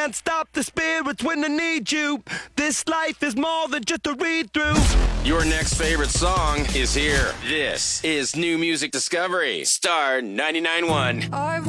can't stop the spirits when I need you. This life is more than just a read-through. Your next favorite song is here. This is New Music Discovery, Star 99.1.